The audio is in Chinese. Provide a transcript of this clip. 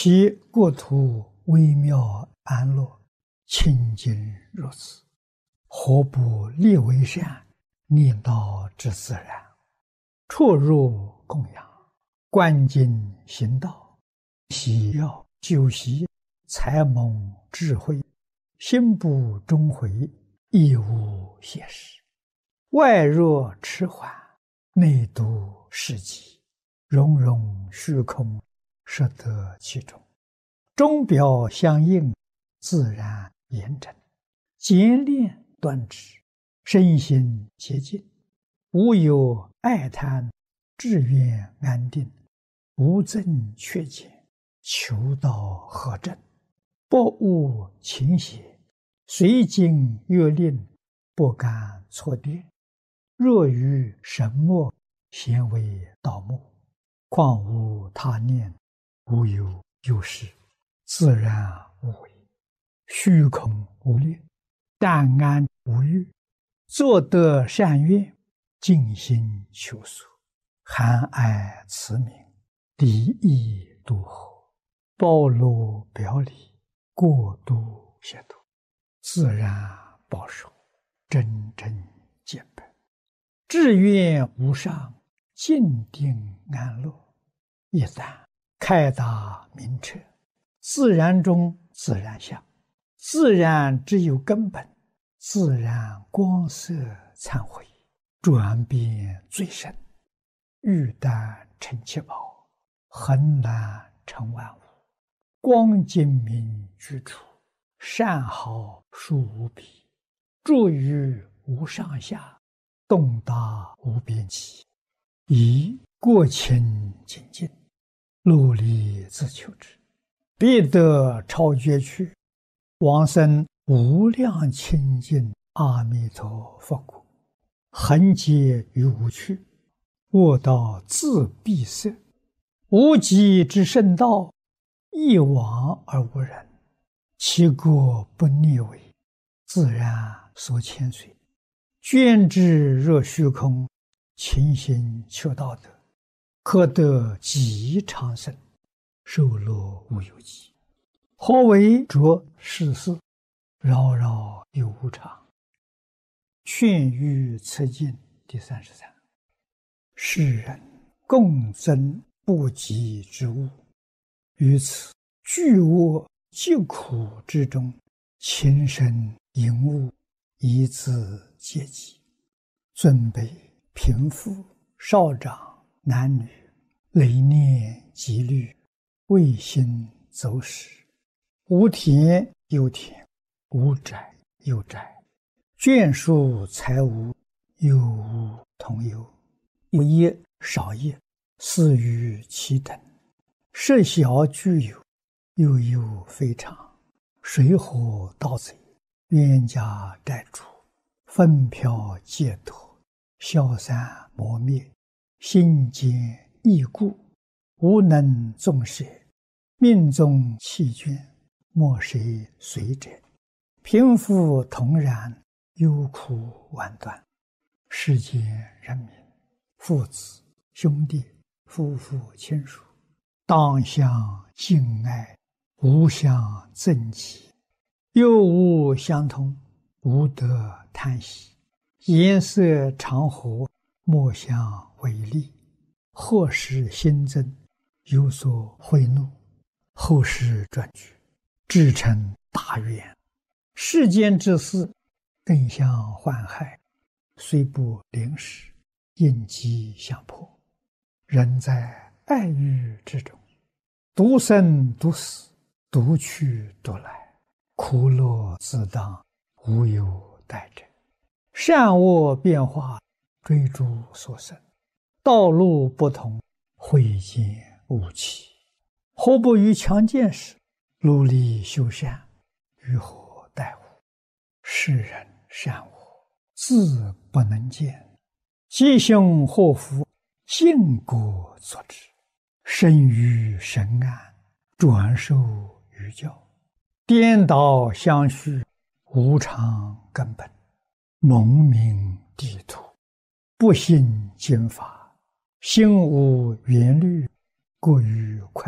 其国土微妙安乐，清净如此，何不立为善，逆道之自然？出入供养，观经行道，喜要修习，才蒙智慧，心不终回，亦无邪实。外若迟缓，内度世极，融融虚空，摄得其中。钟表相应，自然严整，简练端直，身心洁净，无有爱贪，志愿安定，无增缺减，求道合正，不误情邪，随经越令，不敢错颠。若于神默，咸为道默，况无他念，无有有事，自然无为，虚空无念，淡安无欲，作得善愿，尽心求索，含爱慈悯，敌意度合，包罗表里，过度协度，自然保守，真正见本，志愿无上，静定安乐。一旦开达明彻，自然中自然相，自然只有根本，自然光色忏悔，转变最深，玉丹成七宝，恒然成万物，光精明居处，善好殊无比，住于无上下，动达无边际，以过清净净，努力自求之，必得超绝去，往生无量清净阿弥陀佛国，恒劫于无趣，卧道自闭塞，无极之圣道，一往而无人，其国不逆违，自然所牵随，捐之若虚空，勤行求道德，可得极长生，寿乐无有极。何为着世事，扰扰有无常。劝喻此经第33。世人共增不及之物，于此巨恶疾苦之中，情深淫恶，以自阶级，尊卑贫富少长男女，累念积虑，未心走失，无田有田，无宅有宅，眷属财物，有无同有，有业少业，似于其等，设小具有，又有非常，水火盗贼，冤家债主，分飘解脱，消散磨灭，心坚易固，无能纵舍，命中弃捐，莫谁随者，贫富同然，忧苦万端。世间人民，父子兄弟，夫妇亲属，当相敬爱，无相憎忌，又无相同，无得贪喜，颜色常和，莫相违逆，或使心增，有所悔怒，后世转举，至成大愿。世间之事，更相患害，虽不临时，应机相迫。人在爱欲之中，独生独死，独去独来，苦乐自当，无有代者。善恶变化，追逐所生，道路不同，慧见无期。何不于强健时，努力修善，于何待乎？世人善恶，自不能见，吉凶祸福，尽果作之。生于神安，转受于教，颠倒相续，无常根本，蒙名地土，不信经法，心无缘虑，过于快